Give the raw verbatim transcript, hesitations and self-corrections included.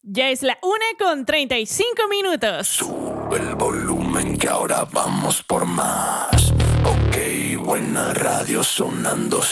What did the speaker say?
Ya es la una con treinta y cinco minutos. Sube el volumen que ahora vamos por más. Ok, buena radio sonando